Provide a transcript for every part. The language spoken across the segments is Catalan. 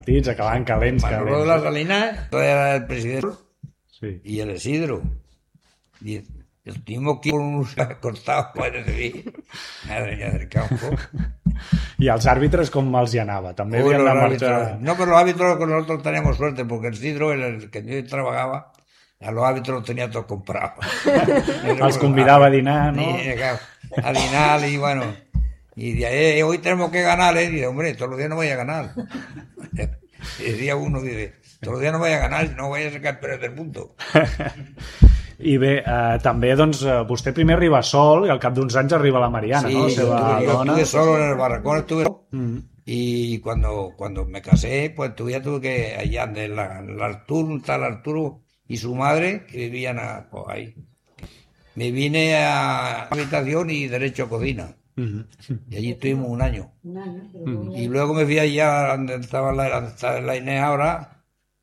acabaven calents. Manolo de la Salina era el presidente Sí. y el Isidro. Y el timo que nos ha costado poder vivir del campo. I els àrbitres com els hi anava? També havien de marxar... No, pero los árbitros nosotros teníamos suerte porque el Isidro, el que yo trabajaba, a los árbitros los tenía todos comprados. Els convidava a dinar, ¿no? A dinar y bueno, y de ahí, hoy tenemos que ganar, y dice, hombre, todos los días no voy a ganar. Y decía uno, dice, todos los días no voy a ganar, no voy a ser campeón del mundo. I bé, també, doncs, vostè primer arriba sol i al cap d'uns anys arriba la Mariana, Sí, ¿no? yo estuve solo en el barracón, y cuando me casé, pues tuve que allá de tal Arturo y su madre, que vivían pues, ahí. Me vine a la habitación y derecho a cocina. Y allí estuvimos un año. Y luego me fui allá donde estaba la Inés ahora.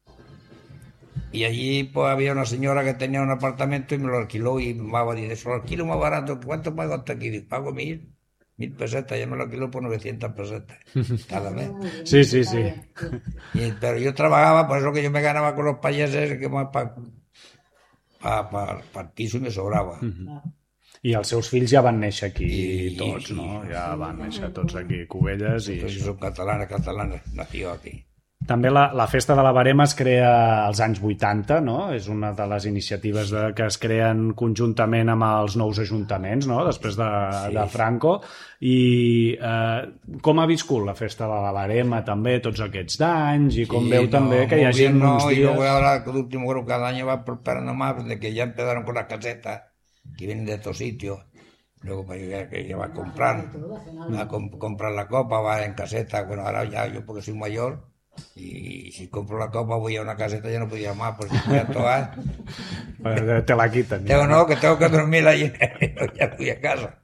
Y allí pues había una señora que tenía un apartamento y me lo alquiló y me va a decir, eso lo alquilo más barato. ¿Cuánto pago hasta aquí? Digo, pago 1.000 pesetas, ya me lo alquiló por 900 pesetas cada mes. Sí. Pero yo trabajaba, por eso que yo me ganaba con los payeses que más para el piso y me sobraba. I els seus fills ja van néixer aquí tots, no? Ja van néixer tots aquí, Cubelles i... Entonces son catalanes, nació aquí. També la Festa de la Verema es crea als anys 80, no? És una de les iniciatives que es creen conjuntament amb els nous ajuntaments, no? Després de Franco. I com ha viscut la Festa de la Verema també tots aquests anys? I com veu també que hi hagi uns dies... Y luego ahora, el último creo que cada año va prosperando más, de que ya empezaron con las casetas que vienen de estos sitios. Luego que ya va a comprar la copa, va en caseta. Bueno, ahora ya yo porque soy mayor, y si compro la copa voy a una caseta, ya no podía más, porque si voy a tomar... Te la quiten. Que tengo que dormir allí, ya fui a casa.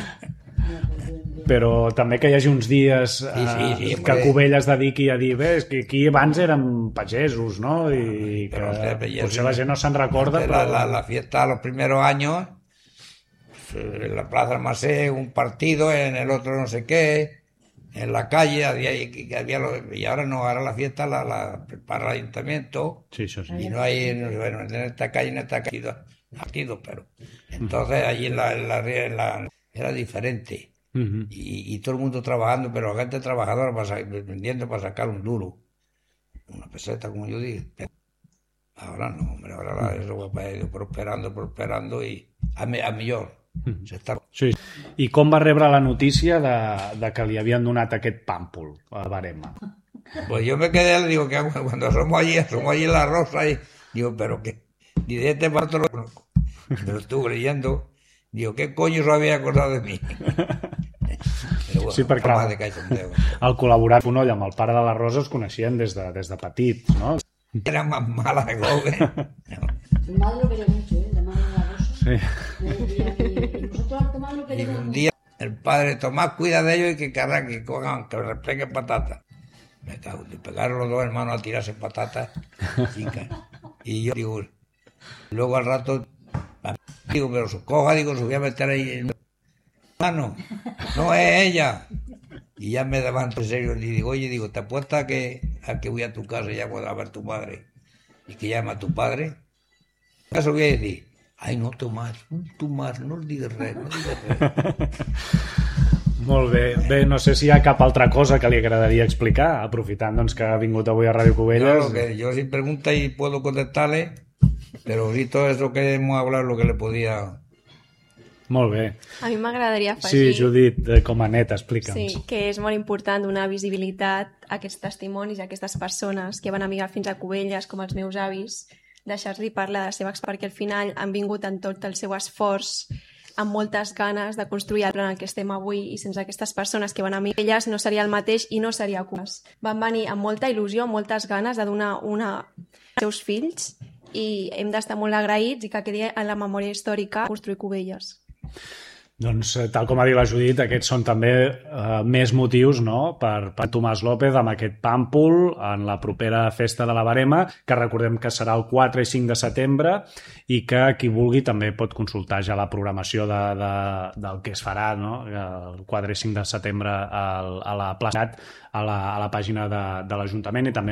Però també que hi hagi uns dies que Cubelles dediqui a dir, bé, és que aquí abans érem pagesos, no? I que potser la gent no se'n recorda, però... La fiesta los primeros años, en la Plaza Almacén, un partido, en el otro no sé qué, en la calle, y ahora no, ahora la fiesta la prepara el ayuntamiento, sí, eso sí. Y no hay, bueno, en esta calle partido, pero entonces allí era diferente. Y todo el mundo trabajando, pero la gente trabajadora vendiendo para sacar un duro, una peseta, como yo digo. Ahora no, hombre, ahora eso va ido prosperando y a millor. Sí. I com va rebre la notícia de que li havien donat aquest pàmpol a Verema? Pues yo me quedé, digo, que cuando somos allí en la Rosa, y digo, pero qué, ni de este parto lo conozco. Me lo estuve leyendo, digo, ¿qué coño se había acordado de mí? Bueno, sí, perquè el col·laborat Fonoll amb el pare de la Rosa es coneixien des de petits, no? Era más mala que Gobe. Su madre lo quería mucho, la madre de la Rosa. Sí. Y nosotros al Tomás lo queríamos mucho. Un día el padre Tomás cuida de ellos y que cojan, que repleguen patatas. Me pegaron los dos hermanos a tirarse patatas chicas. Y yo digo, luego al rato, digo, pero su coja, digo, se voy a meter ahí. Hermano, no es ella. Y ya me levanto en serio y digo, oye, digo, ¿te apuestas a que voy a tu casa y ya voy a ver a tu madre? Y que llama a tu padre. Eso voy a decir, ai, no, Tomàs, no el digues res, Molt bé. Bé, no sé si hi ha cap altra cosa que li agradaria explicar, aprofitant doncs, que ha vingut avui a Ràdio Cubelles. No, yo si pregunta y puedo contestarle, pero sí todo eso que hemos hablado lo que le podía... Molt bé. A mi m'agradaria afegir... Sí, Judit, com a net, explica'ns. Sí, que és molt important donar visibilitat a aquests testimonis, a aquestes persones que van amigar fins a Cubelles, com els meus avis, deixar-li parlar de la seva experiència, perquè al final han vingut en tot el seu esforç, amb moltes ganes de construir el plan en què estem avui, i sense aquestes persones que van amigar elles no seria el mateix i no seria Cubelles. Van venir amb molta il·lusió, amb moltes ganes de donar als seus fills, i hem d'estar molt agraïts i que quedi en la memòria històrica construir Cubelles. Doncs, tal com ha dit la Judit, aquests són també més motius, no?, per Tomàs López amb aquest pàmpol en la propera festa de la Verema, que recordem que serà el 4 i 5 de setembre i que qui vulgui també pot consultar ja la programació del que es farà, no?, el 4 i 5 de setembre a la plaça, a la pàgina de l'Ajuntament, i també